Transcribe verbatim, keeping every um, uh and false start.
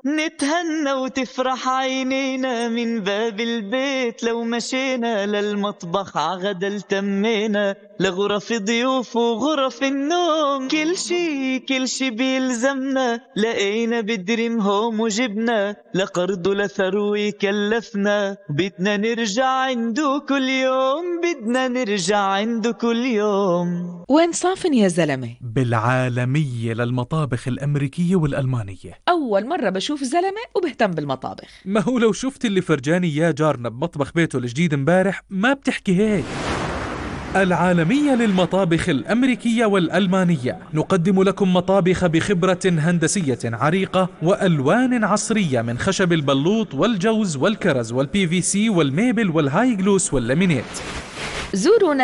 نتهنى وتفرح عينينا من باب البيت لو مشينا للمطبخ عغدا التمينا لغرف ضيوف وغرف النوم كل شي كل شي بيلزمنا لقينا بالدريم هوم وجبنا لقرض لثروي كلفنا بدنا نرجع عنده كل يوم بدنا نرجع عنده كل يوم. وين صافن يا زلمة؟ بالعالمية للمطابخ الأمريكية والألمانية. أول مرة بشوف زلمة وبهتم بالمطابخ. ما هو لو شفت اللي فرجاني يا جارنا بمطبخ بيته الجديد امبارح ما بتحكي هيك. العالمية للمطابخ الأمريكية والألمانية، نقدم لكم مطابخ بخبرة هندسية عريقة وألوان عصرية من خشب البلوط والجوز والكرز والبي في سي والميبل والهاي جلوس واللامينيت. زورونا